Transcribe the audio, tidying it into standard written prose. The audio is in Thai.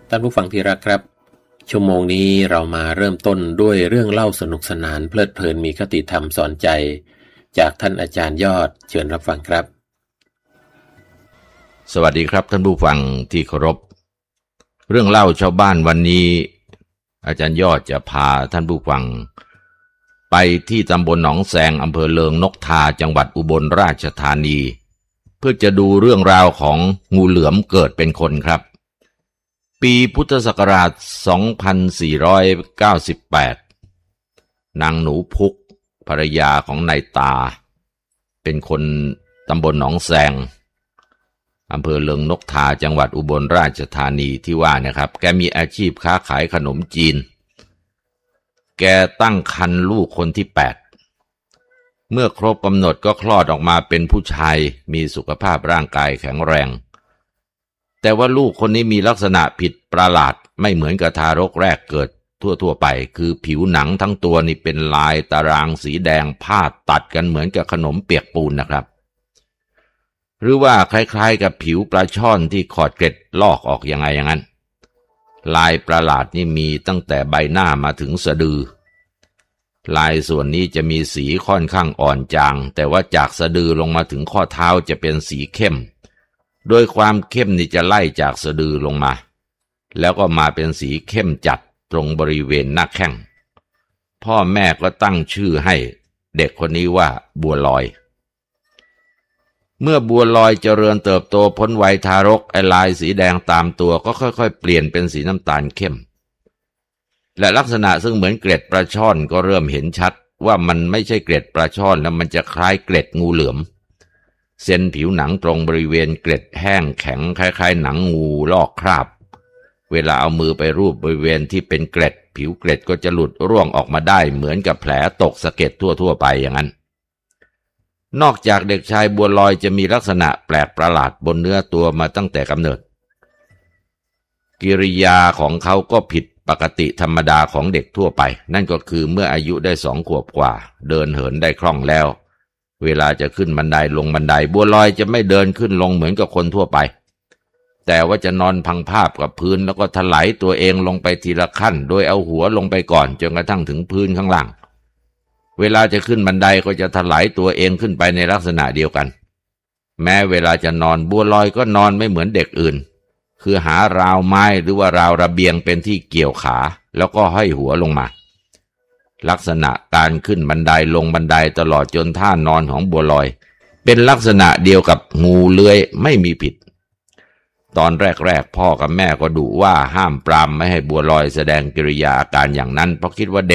ท่านผู้ฟังที่รักครับชั่วโมงนี้เรามาเริ่มต้นด้วยเรื่องเล่าสนุกสนานเพลิดเพลินมีคติธรรมสอนใจจากท่านอาจารย์ยอดเชิญรับฟังครับสวัสดีครับท่านผู้ฟังที่เคารพเรื่องเล่าชาวบ้านวันนี้อาจารย์ยอดจะพาท่านผู้ฟังไปที่ตำบลหนองแซงอำเภอเลิงนกทาจังหวัดอุบลราชธานีเพื่อจะดูเรื่องราวของงูเหลือมเกิดเป็นคนครับปีพุทธศักราช 2498 นางหนูพุกภรรยาของนายตาเป็นคนตำบลหนองแซงอำเภอเลิงนกทาจังหวัดอุบลราชธานีที่ว่านะครับแกมีอาชีพค้าขายขนมจีนแกตั้งครรภ์ลูกคนที่8เมื่อครบกำหนดก็คลอดออกมาเป็นผู้ชายมีสุขภาพร่างกายแข็งแรงแต่ว่าลูกคนนี้มีลักษณะผิดประหลาดไม่เหมือนกับทารกแรกเกิดทั่วไปคือผิวหนังทั้งตัวนี่เป็นลายตารางสีแดงพาดตัดกันเหมือนกับขนมเปียกปูนนะครับหรือว่าคล้ายๆกับผิวปลาช่อนที่ขอดเกล็ดลอกออกยังไงอย่างนั้นลายประหลาดนี่มีตั้งแต่ใบหน้ามาถึงสะดือลายส่วนนี้จะมีสีค่อนข้างอ่อนจางแต่ว่าจากสะดือลงมาถึงข้อเท้าจะเป็นสีเข้มโดยความเข้มนี่จะไล่จากสะดือลงมาแล้วก็มาเป็นสีเข้มจัดตรงบริเวณหน้าแข้งพ่อแม่ก็ตั้งชื่อให้เด็กคนนี้ว่าบัวลอยเมื่อบัวลอยเจริญเติบโตพ้นวัยทารกไอ้ลายสีแดงตามตัวก็ค่อยๆเปลี่ยนเป็นสีน้ำตาลเข้มและลักษณะซึ่งเหมือนเกล็ดปลาช่อนก็เริ่มเห็นชัดว่ามันไม่ใช่เกล็ดปลาช่อนแล้วมันจะคล้ายเกล็ดงูเหลือมเส้นผิวหนังตรงบริเวณเกล็ดแห้งแข็งคล้ายๆหนังงูลอกคราบเวลาเอามือไปรูปบริเวณที่เป็นเกล็ดผิวเกล็ดก็จะหลุดร่วงออกมาได้เหมือนกับแผลตกสะเก็ดทั่วไปอย่างนั้นนอกจากเด็กชายบัวลอยจะมีลักษณะแปลกประหลาดบนเนื้อตัวมาตั้งแต่กำเนิดกิริยาของเขาก็ผิดปกติธรรมดาของเด็กทั่วไปนั่นก็คือเมื่ออายุได้2 ขวบกว่าเดินเหินได้คล่องแล้วเวลาจะขึ้นบันไดลงบันไดบัวลอยจะไม่เดินขึ้นลงเหมือนกับคนทั่วไปแต่ว่าจะนอนพังภาพกับพื้นแล้วก็ถลายตัวเองลงไปทีละขั้นโดยเอาหัวลงไปก่อนจนกระทั่งถึงพื้นข้างล่างเวลาจะขึ้นบันไดก็จะถลายตัวเองขึ้นไปในลักษณะเดียวกันแม้เวลาจะนอนบัวลอยก็นอนไม่เหมือนเด็กอื่นคือหาราวไม้หรือว่าราวระเบียงเป็นที่เกี่ยวขาแล้วก็ห้อยหัวลงมาลักษณะการขึ้นบันไดลงบันไดตลอดจนท่านอนของบัวลอยเป็นลักษณะเดียวกับงูเลื้อยไม่มีผิดตอนแรกๆพ่อกับแม่ก็ดุว่าห้ามปรามไม่ให้บัวลอยแสดงกิริยาอาการอย่างนั้นเพราะคิดว่าเ